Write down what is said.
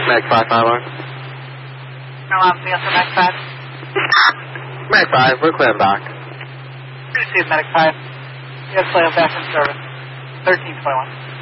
Mag 5, Mylar. No, I'm Nielsen, Mag 5. Mag 5, we're clear and back. Received, Medic 5. Yes, Leo, back in service. 1321.